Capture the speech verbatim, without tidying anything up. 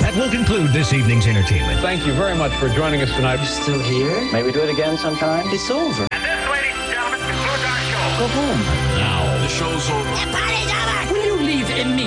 That will conclude this evening's entertainment. Thank you very much for joining us tonight. You're still here? May we do it again sometime? It's over. And this, ladies and gentlemen, concludes our show. Go home. Now, The show's over. The party's over! Will you leave immediately?